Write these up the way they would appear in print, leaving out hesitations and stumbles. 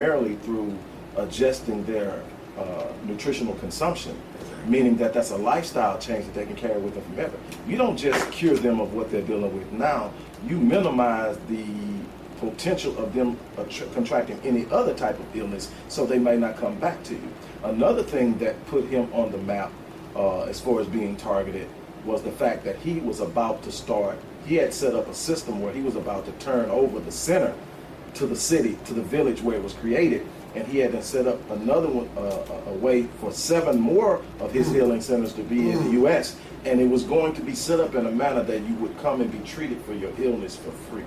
primarily through adjusting their nutritional consumption, meaning that that's a lifestyle change that they can carry with them forever. You don't just cure them of what they're dealing with now, you minimize the potential of them contracting any other type of illness, so they may not come back to you. Another thing that put him on the map as far as being targeted was the fact that he was about to start, he had set up a system where he was about to turn over the center to the city, to the village where it was created, and he had then set up another one, a way for 7 more of his healing centers to be in the U.S., and it was going to be set up in a manner that you would come and be treated for your illness for free.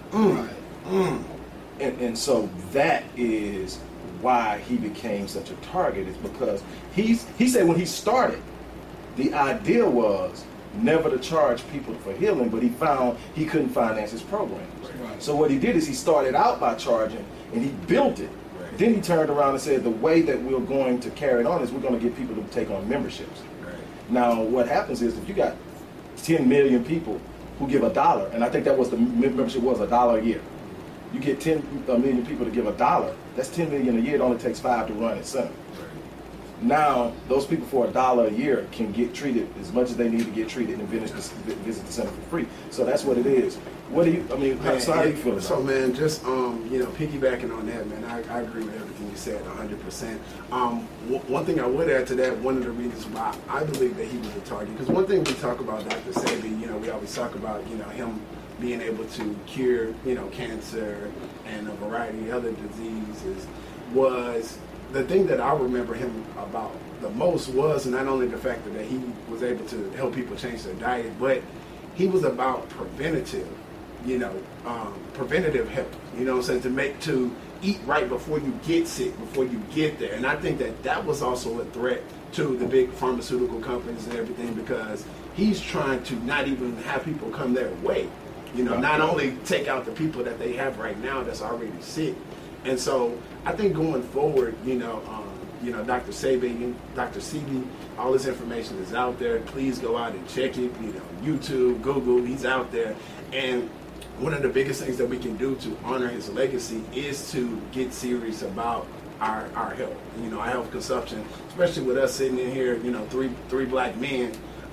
And so that is why he became such a target, is because he said when he started, the idea was never to charge people for healing, but he found he couldn't finance his programs. Right. So what he did is he started out by charging, and he built it. Right. Then he turned around and said the way that we're going to carry it on is we're going to get people to take on memberships. Right. Now what happens is if you got 10 million people who give $1, and I think that was the membership was $1 a year. You get 10 million people to give $1, that's 10 million a year. It only takes 5 to run its center. Now, those people for $1 a year can get treated as much as they need to get treated and visit the center for free. So that's what it is. What do you, I mean, how do you feel about it? So, man, just, piggybacking on that, man, I agree with everything you said 100%. One thing I would add to that, one of the reasons why I believe that he was a target, because one thing we talk about Dr. Sebi, we always talk about, him being able to cure, cancer and a variety of other diseases, was the thing that I remember him about the most was not only the fact that he was able to help people change their diet, but he was about preventative, preventative health, to eat right before you get sick, before you get there. And I think that was also a threat to the big pharmaceutical companies and everything, because he's trying to not even have people come their way, not only take out the people that they have right now that's already sick. And so I think going forward, Dr. Sebi, Dr. Sebi, all this information is out there. Please go out and check it. YouTube, Google, he's out there. And one of the biggest things that we can do to honor his legacy is to get serious about our health, our health consumption, especially with us sitting in here, three black men.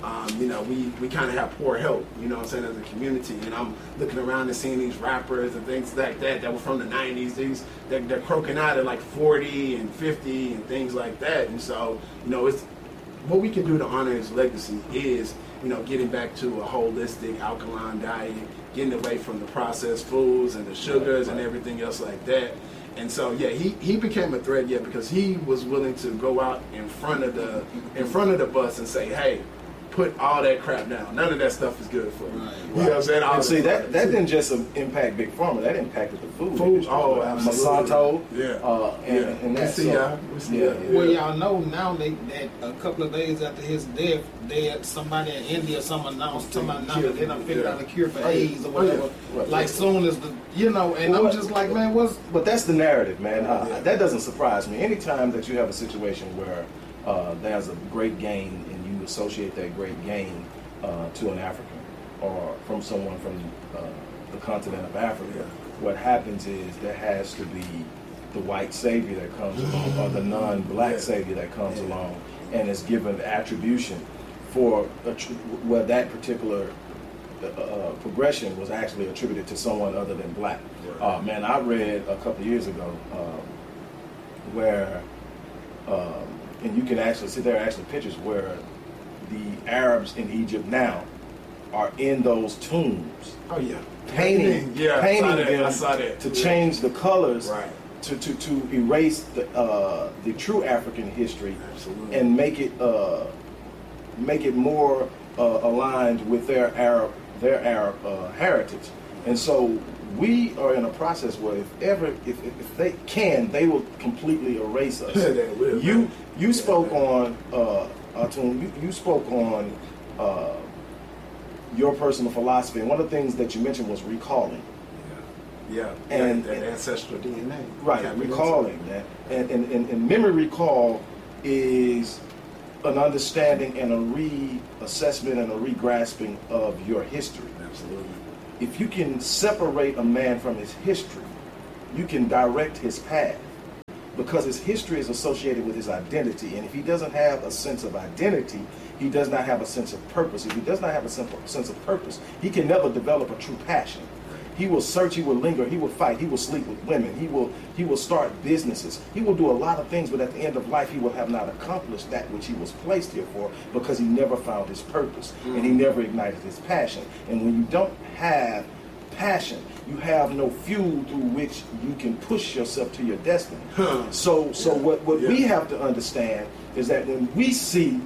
We kind of have poor health, as a community. And I'm looking around and seeing these rappers and things like that were from the 90s. They're croaking out at like 40 and 50 and things like that. And so, it's what we can do to honor his legacy is, getting back to a holistic alkaline diet, getting away from the processed foods and the sugars and everything else like that. And so, yeah, he became a threat, because he was willing to go out in front of the bus and say, hey, put all that crap down. None of that stuff is good for you. Right. You know what I'm saying? And see, that didn't just impact Big Pharma. That impacted the food. Oh, absolutely. Monsanto. And that's Well, y'all know now that a couple of days after his death, somebody in India, announced that they done figured out a cure for AIDS or whatever. Like soon as and I'm just like, man, But that's the narrative, man. That doesn't surprise me. Anytime that you have a situation where there's a great gain and you associate that great gain to an African or from someone from the continent of Africa, what happens is there has to be the white savior that comes along or the non-black savior that comes along and is given attribution for where that particular progression was actually attributed to someone other than black. Man, I read a couple of years ago where and you can actually see there are actually pictures where the Arabs in Egypt now are in those tombs. Oh yeah. Painting them I saw that. to change the colors, to erase the true African history. Absolutely. And make it more aligned with their Arab heritage. And so we are in a process where if they can, they will completely erase us. They will, you spoke on Atum, you spoke on your personal philosophy, and one of the things that you mentioned was recalling. And ancestral DNA. Right, recalling that. And memory recall is an understanding and a reassessment and a regrasping of your history. Absolutely. If you can separate a man from his history, you can direct his path. because his history is associated with his identity. And if he doesn't have a sense of identity, he does not have a sense of purpose. If he does not have a sense of purpose, he can never develop a true passion. He will search, he will linger, he will fight, he will sleep with women, he will start businesses, he will do a lot of things, but at the end of life he will have not accomplished that which he was placed here for, because he never found his purpose and he never ignited his passion. And when you don't have passion, you have no fuel through which you can push yourself to your destiny. So what we have to understand is that when we see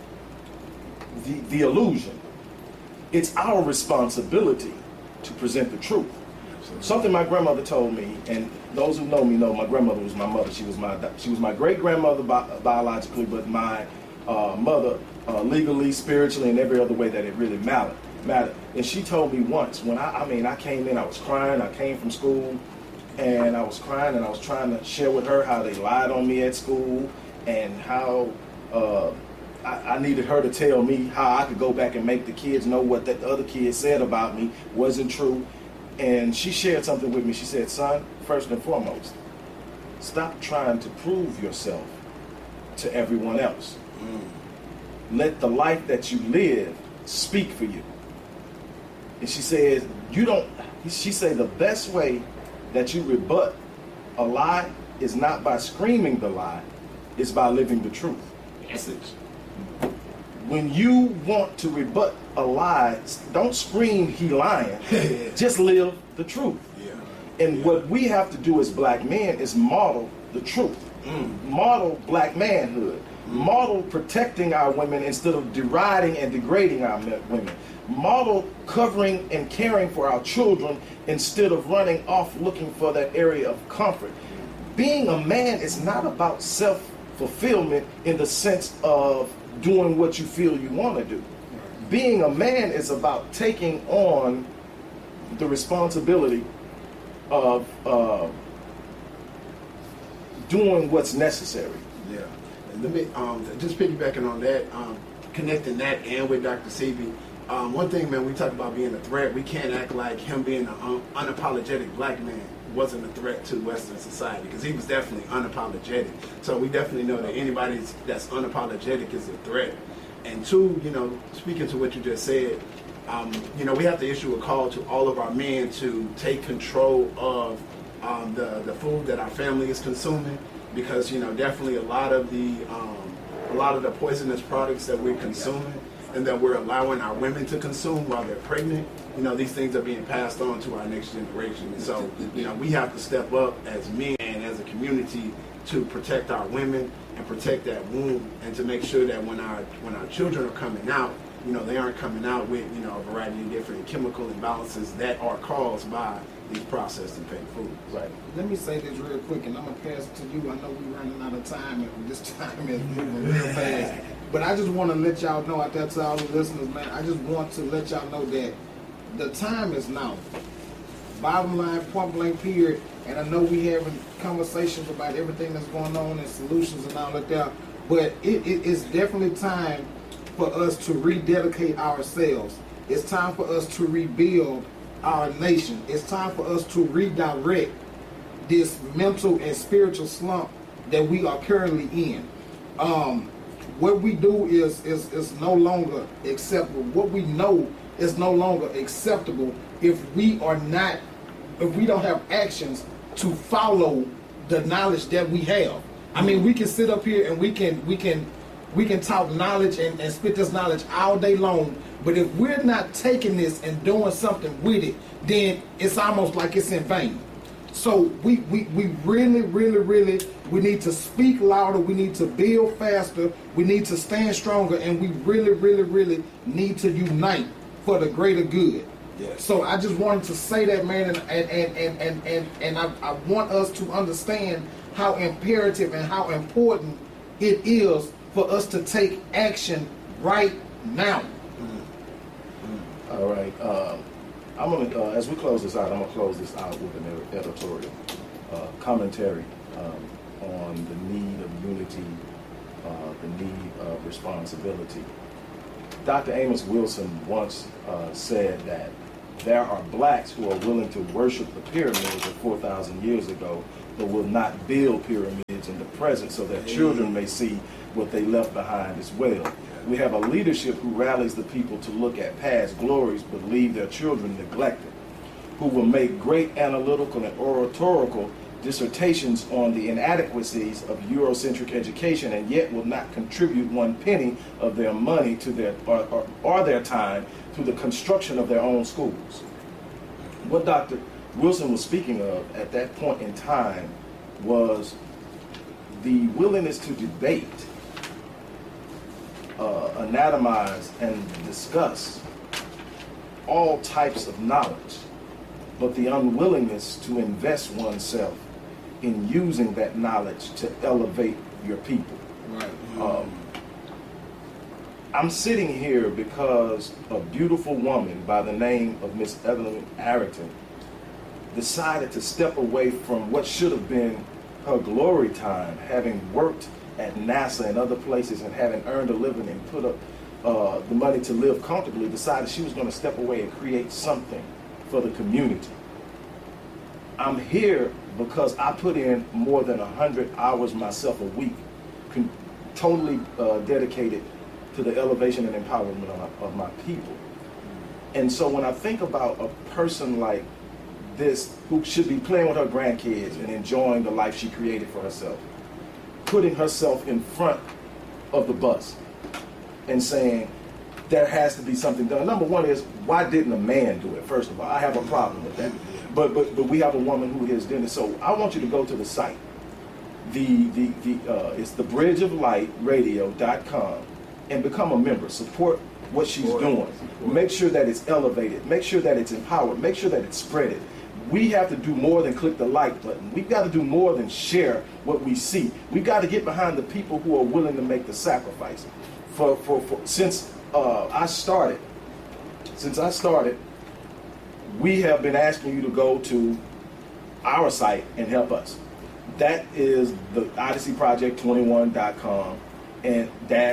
the illusion, it's our responsibility to present the truth. Something my grandmother told me, and those who know me know my grandmother was my mother. She was my great grandmother biologically, but my mother legally, spiritually, and every other way that it really mattered. And she told me once, when I came in, I was crying. I came from school, and I was crying, and I was trying to share with her how they lied on me at school, and how I needed her to tell me how I could go back and make the kids know what that other kids said about me wasn't true. And she shared something with me. She said, son, first and foremost, stop trying to prove yourself to everyone else. Let the life that you live speak for you. And she says, she said the best way that you rebut a lie is not by screaming the lie, it's by living the truth. Message. When you want to rebut a lie, don't scream he lying. Just live the truth. And what we have to do as black men is model the truth. Model black manhood. Model protecting our women instead of deriding and degrading our women. Model covering and caring for our children instead of running off looking for that area of comfort. Being a man is not about self-fulfillment in the sense of doing what you feel you want to do. Being a man is about taking on the responsibility of doing what's necessary. Yeah. And let me just piggybacking on that, connecting that and with Dr. Seavey. One thing, man, we talk about being a threat. We can't act like him being an unapologetic black man wasn't a threat to Western society, because he was definitely unapologetic. So we definitely know that anybody that's unapologetic is a threat. And two, speaking to what you just said, we have to issue a call to all of our men to take control of the food that our family is consuming, because definitely a lot of the poisonous products that we're consuming and that we're allowing our women to consume while they're pregnant, these things are being passed on to our next generation. And so, we have to step up as men and as a community to protect our women and protect that womb, and to make sure that when our children are coming out, they aren't coming out with, a variety of different chemical imbalances that are caused by these processed and fake foods. Right. Let me say this real quick, and I'm going to pass it to you. I know we're running out of time, and this time is moving real fast. But I just want to let y'all know out there to all the listeners, man, I just want to let y'all know that the time is now. Bottom line, point blank, period. And I know we having conversations about everything that's going on and solutions and all that there, but it is definitely time for us to rededicate ourselves. It's time for us to rebuild our nation. It's time for us to redirect this mental and spiritual slump that we are currently in. What we do is no longer acceptable. What we know is no longer acceptable if we don't have actions to follow the knowledge that we have. I mean, we can sit up here and we can talk knowledge and spit this knowledge all day long, but if we're not taking this and doing something with it, then it's almost like it's in vain. So we really need to speak louder, we need to build faster, we need to stand stronger, and we really need to unite for the greater good. Yes. So I just wanted to say that, man, and I want us to understand how imperative and how important it is for us to take action right now. All right. I'm gonna, as we close this out, I'm gonna close this out with an editorial commentary on the need of unity, the need of responsibility. Dr. Amos Wilson once said that there are blacks who are willing to worship the pyramids of 4,000 years ago, but will not build pyramids in the present so that children may see what they left behind as well. We have a leadership who rallies the people to look at past glories but leave their children neglected, who will make great analytical and oratorical dissertations on the inadequacies of Eurocentric education and yet will not contribute one penny of their money to their or their time to the construction of their own schools. What Dr. Wilson was speaking of at that point in time was the willingness to debate, anatomize, and discuss all types of knowledge, but the unwillingness to invest oneself in using that knowledge to elevate your people. Right. I'm sitting here because a beautiful woman by the name of Miss Evelyn Arrington decided to step away from what should have been her glory time, having worked at NASA and other places and having earned a living and put up the money to live comfortably, decided she was going to step away and create something for the community. I'm here because I put in more than 100 hours myself a week, totally dedicated to the elevation and empowerment of my people. And so when I think about a person like this who should be playing with her grandkids and enjoying the life she created for herself, putting herself in front of the bus and saying there has to be something done. Number one is, why didn't a man do it? First of all, I have a problem with that. But we have a woman who has done it. So I want you to go to the site. It's thebridgeoflightradio.com and become a member. Support what she's doing. Make sure that it's elevated. Make sure that it's empowered. Make sure that it's spreaded. We have to do more than click the like button. We've got to do more than share what we see. We've got to get behind the people who are willing to make the sacrifice. Since I started, we have been asking you to go to our site and help us. That is the OdysseyProject21.com and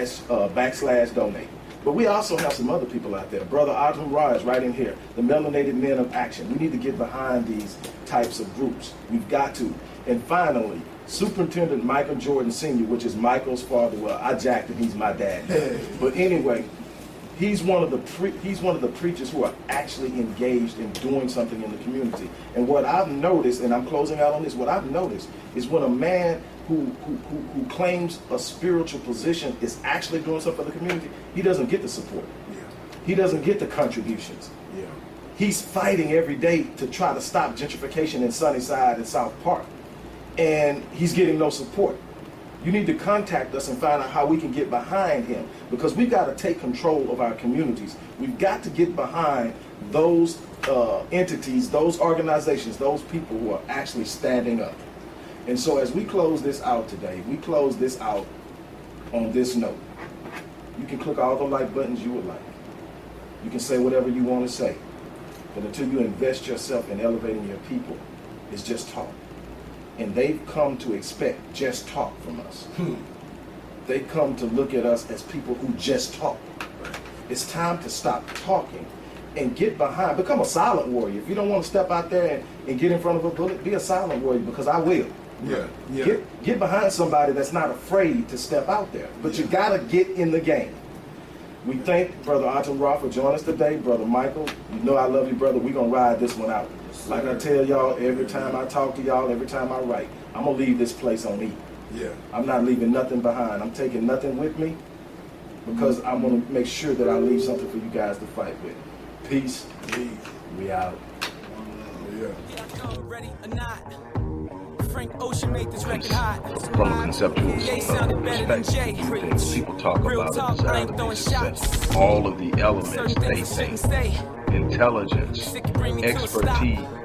/donate. But we also have some other people out there. Brother Atum Raj right in here, the Melanated Men of Action. We need to get behind these types of groups. We've got to. And finally, Superintendent Michael Jordan Sr., which is Michael's father. Well, I jacked him, he's my dad. But anyway, he's one of the preachers who are actually engaged in doing something in the community. And what I've noticed, and I'm closing out on this, what I've noticed is when a man who claims a spiritual position is actually doing something for the community, he doesn't get the support. Yeah. He doesn't get the contributions. Yeah. He's fighting every day to try to stop gentrification in Sunnyside and South Park. And he's getting no support. You need to contact us and find out how we can get behind him, because we've got to take control of our communities. We've got to get behind those entities, those organizations, those people who are actually standing up. And so as we close this out today, we close this out on this note. You can click all the like buttons you would like. You can say whatever you want to say. But until you invest yourself in elevating your people, it's just talk. And they've come to expect just talk from us. They come to look at us as people who just talk. It's time to stop talking and get behind. Become a silent warrior. If you don't want to step out there and get in front of a bullet, be a silent warrior, because I will. Yeah. Get behind somebody that's not afraid to step out there. But you got to get in the game. We thank Brother Atum Ra for joining us today. Brother Michael, you know I love you, brother. We're going to ride this one out. Like I tell y'all, every time I talk to y'all, every time I write, I'm going to leave this place on E. Yeah. I'm not leaving nothing behind. I'm taking nothing with me, because I'm going to make sure that I leave something for you guys to fight with. Peace. We out. Yeah. Ready or not. Frank Ocean made this record hot. From a conceptual perspective, people talk Real about talk, I ain't throwing shots. all of the elements Certain they things think. shouldn't stay. Intelligence, Sick, bring me to a stop. expertise,